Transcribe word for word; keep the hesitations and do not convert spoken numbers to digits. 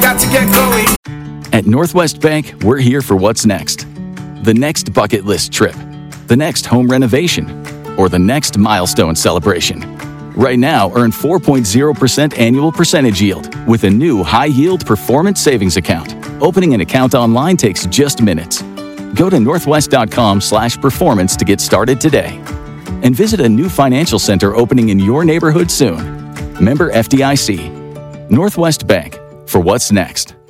got to get going. At Northwest Bank, we're here for what's next. The next bucket list trip, the next home renovation, or the next milestone celebration. Right now, earn four point zero percent annual percentage yield with a new high-yield performance savings account. Opening an account online takes just minutes. Go to northwest.com slash performance to get started today. And visit a new financial center opening in your neighborhood soon. Member F D I C. Northwest Bank, for what's next.